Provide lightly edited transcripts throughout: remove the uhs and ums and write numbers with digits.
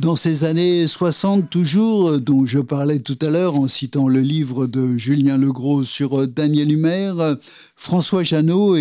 Dans ces années 60 toujours, dont je parlais tout à l'heure en citant le livre de Julien Legros sur Daniel Humer, François Jeannot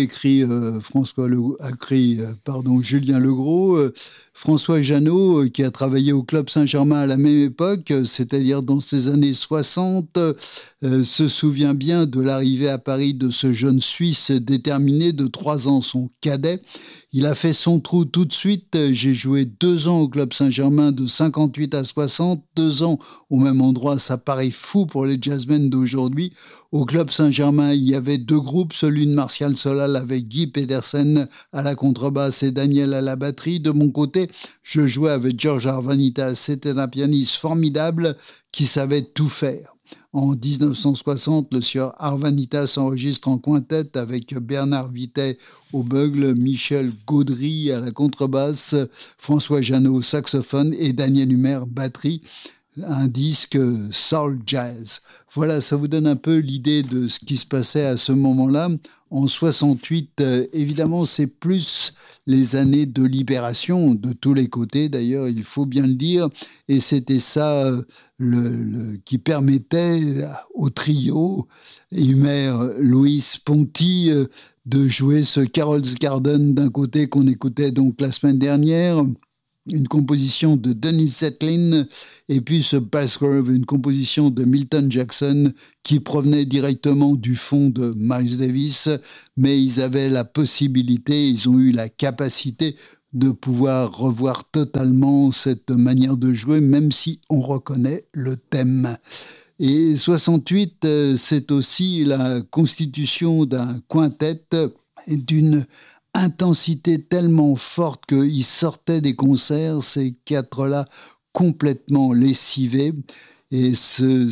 Julien Legros, François Jeannot qui a travaillé au Club Saint-Germain à la même époque, c'est-à-dire dans ces années 60, se souvient bien de l'arrivée à Paris de ce jeune Suisse déterminé de 3 ans, son cadet. Il a fait son trou tout de suite. J'ai joué 2 ans au Club Saint-Germain de 58 à 60, 2 ans au même endroit. Ça paraît fou pour les jazzmen d'aujourd'hui. Au Club Saint-Germain, il y avait 2 groupes, celui de Martial Solal avec Guy Pedersen à la contrebasse et Daniel à la batterie. De mon côté, je jouais avec George Arvanitas. C'était un pianiste formidable qui savait tout faire. En 1960, le sieur Arvanitas enregistre en quintette avec Bernard Vitet au bugle, Michel Gaudry à la contrebasse, François Jeannot au saxophone et Daniel Humer batterie. Un disque soul jazz. Voilà, ça vous donne un peu l'idée de ce qui se passait à ce moment-là. En 68, évidemment, c'est plus les années de libération de tous les côtés, d'ailleurs, il faut bien le dire. Et c'était ça qui permettait au trio Humer, Louis, Ponty de jouer ce Carol's Garden d'un côté qu'on écoutait donc la semaine dernière, une composition de Dennis Zetlin, et puis ce Bass Grove, une composition de Milton Jackson qui provenait directement du fond de Miles Davis, mais ils avaient la possibilité, ils ont eu la capacité de pouvoir revoir totalement cette manière de jouer, même si on reconnaît le thème. Et 68, c'est aussi la constitution d'un quintet et d'une intensité tellement forte qu'ils sortaient des concerts, ces 4-là, complètement lessivés. Et ce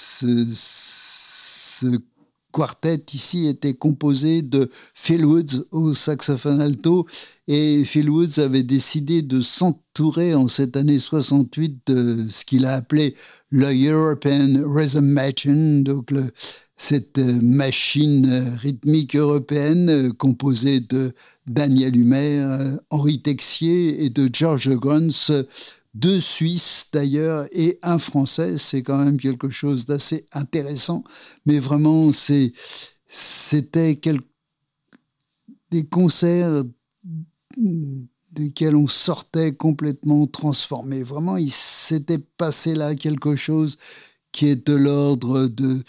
quartet ici était composé de Phil Woods au saxophone alto, et Phil Woods avait décidé de s'entourer en cette année 68 de ce qu'il a appelé le European Rhythm Machine, donc cette machine rythmique européenne composée de Daniel Humer, Henri Texier et de George Gruntz, 2 Suisses d'ailleurs et un Français. C'est quand même quelque chose d'assez intéressant, mais vraiment c'était des concerts desquels on sortait complètement transformé. Vraiment, il s'était passé là quelque chose qui est de l'ordre de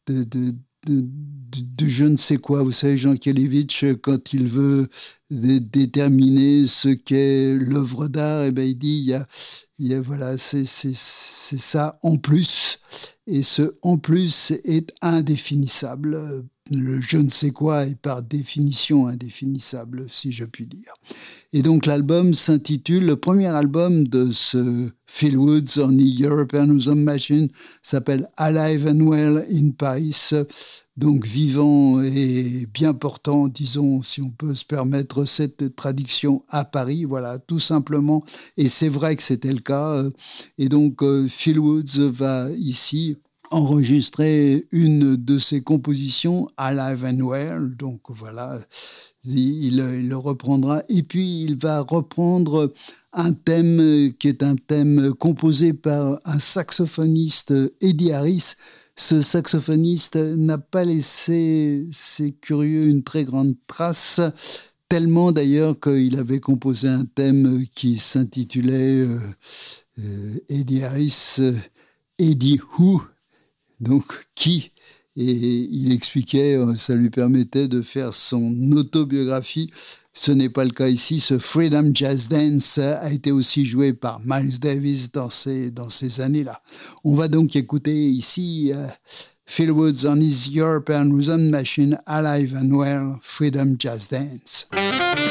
je ne sais quoi. Vous savez, Jean Kelevitch, quand il veut déterminer ce qu'est l'œuvre d'art, eh ben, il dit, voilà, c'est ça en plus. Et ce en plus est indéfinissable. Le je ne sais quoi est par définition indéfinissable, si je puis dire. Et donc l'album s'intitule, le premier album de ce Phil Woods on the European Rhythm Machine s'appelle Alive and Well in Paris, donc vivant et bien portant, disons, si on peut se permettre cette traduction, à Paris, voilà, tout simplement. Et c'est vrai que c'était le cas. Et donc Phil Woods va ici enregistrer une de ses compositions, Alive and Well, donc voilà, il le reprendra. Et puis il va reprendre un thème qui est un thème composé par un saxophoniste, Eddie Harris. Ce saxophoniste n'a pas laissé, c'est curieux, une très grande trace, tellement d'ailleurs qu'il avait composé un thème qui s'intitulait Eddie Harris, Eddie Who, donc qui, et il expliquait, ça lui permettait de faire son autobiographie. Ce n'est pas le cas ici. Ce Freedom Jazz Dance a été aussi joué par Miles Davis dans ces années-là. On va donc écouter ici Phil Woods on his European Rhythm Machine, Alive and Well, Freedom Jazz Dance.